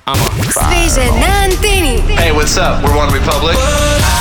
Sveže na anteni. Hey, what's up? We're One Republic.